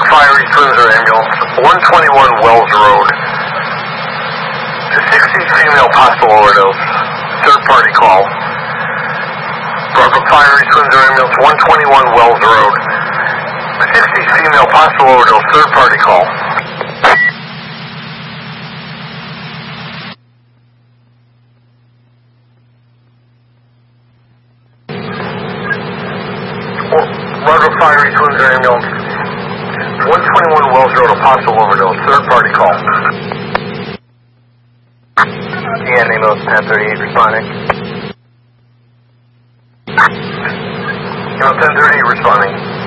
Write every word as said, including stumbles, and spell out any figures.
Fire East Windsor ambulance, one twenty-one Wells Road. sixty female possible overdose. Third party call. Bravo Fire East Windsor ambulance, one twenty-one Wells Road. sixty female possible overdose. Third party call. Bravo Fire East Windsor ambulance, one twenty-one Wells Road, a possible overdose. Third party call. Yeah, name of ten thirty-eight responding. ten thirty-eight responding.